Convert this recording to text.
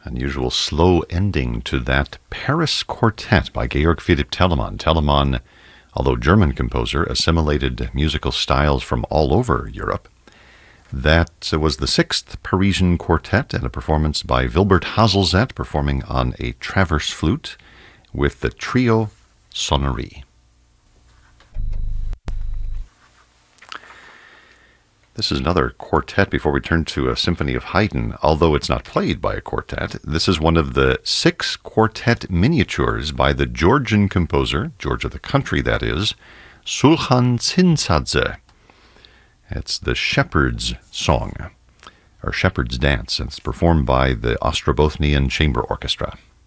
Unusual slow ending to that Paris Quartet by Georg Philipp Telemann. Telemann, although German composer, assimilated musical styles from all over Europe. That was the sixth Parisian quartet and a performance by Wilbert Hazelzet performing on a traverse flute with the Trio Sonnerie. This is another quartet before we turn to a symphony of Haydn, although it's not played by a quartet. This is one of the 6 quartet miniatures by the Georgian composer, Georgia the country that is, Sulkhan Tsinsadze. It's the Shepherd's Song, or Shepherd's Dance, and it's performed by the Ostrobothnian Chamber Orchestra.